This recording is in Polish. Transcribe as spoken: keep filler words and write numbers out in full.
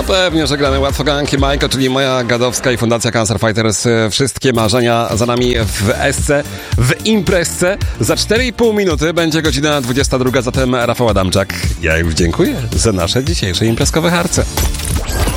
No pewnie, że gramy łatwo ganki Majka, czyli moja gadowska i Fundacja Cancer Fighters. Wszystkie marzenia za nami w Esce, w imprezce. Za cztery i pół minuty będzie godzina dwudziesta druga, zatem Rafał Adamczak. Ja już dziękuję za nasze dzisiejsze imprezkowe harce.